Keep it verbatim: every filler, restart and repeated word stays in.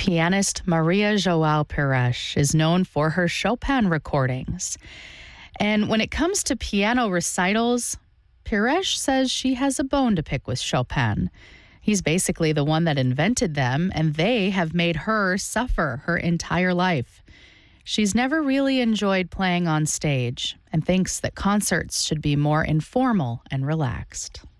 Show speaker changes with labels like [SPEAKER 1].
[SPEAKER 1] Pianist Maria João Pires is known for her Chopin recordings. And when it comes to piano recitals, Pires says she has a bone to pick with Chopin. He's basically the one that invented them, and they have made her suffer her entire life. She's never really enjoyed playing on stage and thinks that concerts should be more informal and relaxed.